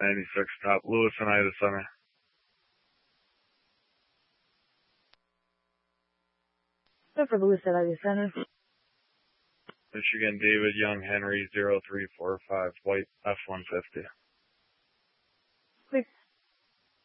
96 top. Lewis and Ida Center. Go for Lewis at Ida Center. Michigan David Young Henry 0345 White F-150.